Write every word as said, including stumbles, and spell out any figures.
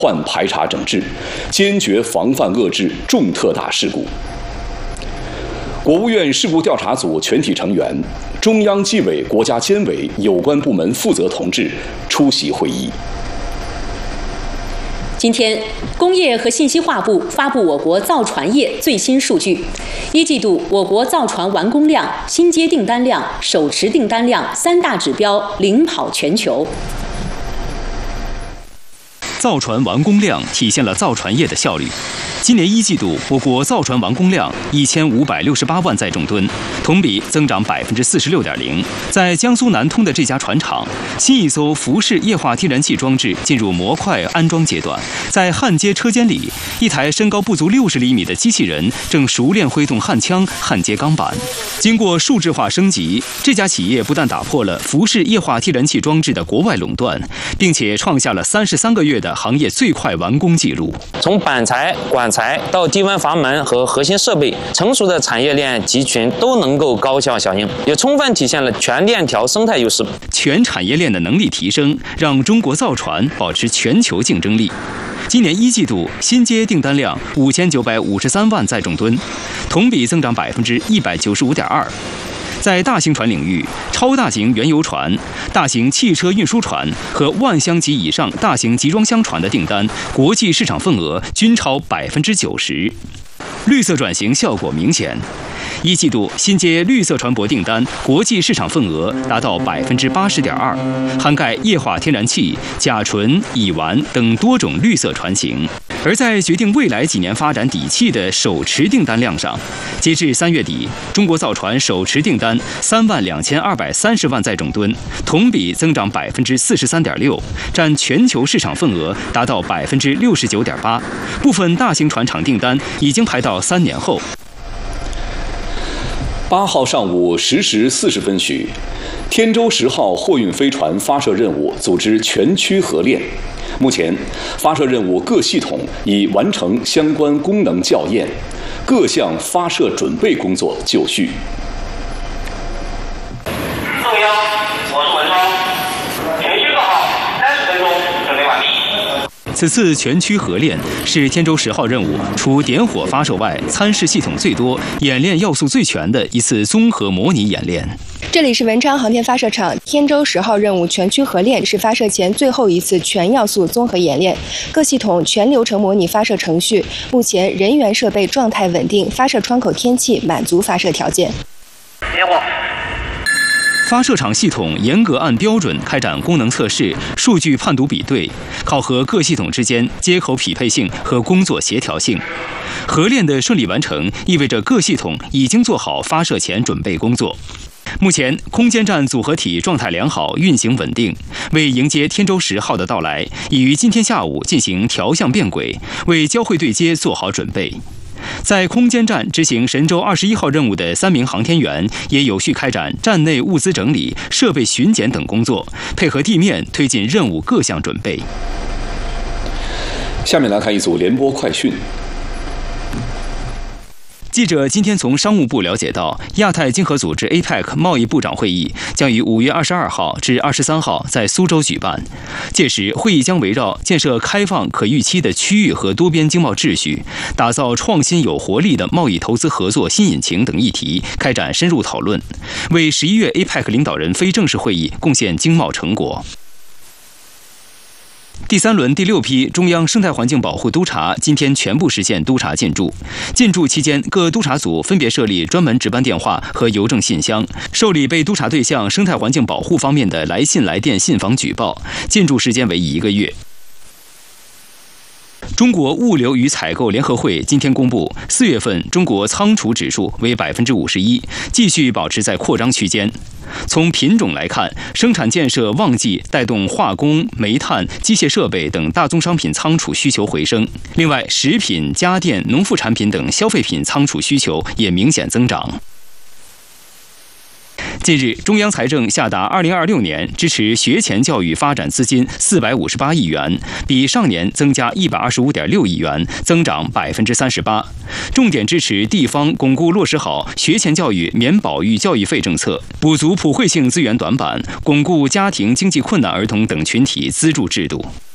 换排查整治，坚决防范遏制重特大事故。国务院事故调查组全体成员、中央纪委国家监委有关部门负责同志出席会议。 今天，工业和信息化部发布我国造船业最新数据。一季度，我国造船完工量、新接订单量、手持订单量三大指标领跑全球。 造船完工量体现了造船业的效率。今年一季度，我国造船完工量一千五百六十八万载重吨，同比增长百分之四十六点零。在江苏南通的这家船厂，新一艘浮式液化天然气装置进入模块安装阶段。在焊接车间里，一台身高不足六十厘米的机器人正熟练挥动焊枪、焊接钢板。经过数字化升级，这家企业不但打破了浮式液化天然气装置的国外垄断，并且创下了三十三个月的行业最快完工纪录。 从板材、管材到低温阀门和核心设备，成熟的产业链集群都能够高效响应，也充分体现了全链条生态优势。 全产业链的能力提升，让中国造船保持全球竞争力。今年一季度新接订单量五千九百五十三万载重吨，同比增长百分之一百九十五点二。在大型船领域，超大型原油船、大型汽车运输船和万箱级以上大型集装箱船的订单，国际市场份额均超百分之九十。绿色转型效果明显，一季度新接绿色船舶订单国际市场份额达到百分之八十点二，涵盖液化天然气、甲醇、乙烷等多种绿色船型。而在决定未来几年发展底气的手持订单量上，截至三月底，中国造船手持订单三万两千二百三十万载重吨，同比增长百分之四十三点六，占全球市场份额达到百分之六十九点八。部分大型船厂订单已经排到三年后。 八号上午十时四十分许，天舟十号货运飞船发射任务组织全区合练。目前，发射任务各系统已完成相关功能校验，各项发射准备工作就绪。 中央，我是文双，全区各号三十分钟准备完毕。 此次全区合练是天舟十号任务除点火发射外，参试系统最多、演练要素最全的一次综合模拟演练。 这里是文昌航天发射场，天舟十号任务全区合练是发射前最后一次全要素综合演练，各系统全流程模拟发射程序，目前人员设备状态稳定，发射窗口天气满足发射条件。 点火。 发射场系统严格按标准开展功能测试、数据判读比对，考核各系统之间接口匹配性和工作协调性。合练的顺利完成，意味着各系统已经做好发射前准备工作。目前，空间站组合体状态良好，运行稳定。为迎接天舟十号的到来，已于今天下午进行调向变轨，为交会对接做好准备。在空间站执行神舟二十一号任务的三名航天员也有序开展站内物资整理、设备巡检等工作，配合地面推进任务各项准备。 下面来看一组联播快讯。 记者今天从商务部了解到，亚太经合组织 A P E C 贸易部长会议将于五月二十二号至二十三号在苏州举办。届时，会议将围绕建设开放可预期的区域和多边经贸秩序，打造创新有活力的贸易投资合作新引擎等议题开展深入讨论，为十一月 A P E C 领导人非正式会议贡献经贸成果。第三轮第六批中央生态环境保护督察今天全部实现督查进驻。进驻期间，各督查组分别设立专门值班电话和邮政信箱，受理被督查对象生态环境保护方面的来信、来电、信访举报。进驻时间为一个月。中国物流与采购联合会今天公布，四月份中国仓储指数为百分之五十一，继续保持在扩张区间。从品种来看，生产建设旺季带动化工、煤炭、机械设备等大宗商品仓储需求回升。另外，食品、家电、农副产品等消费品仓储需求也明显增长。近日，中央财政下达二零二六年支持学前教育发展资金四百五十八亿元，比上年增加一百二十五点六亿元，增长百分之三十八。重点支持地方巩固落实好学前教育免保育教育费政策，补足普惠性资源短板，巩固家庭经济困难儿童等群体资助制度。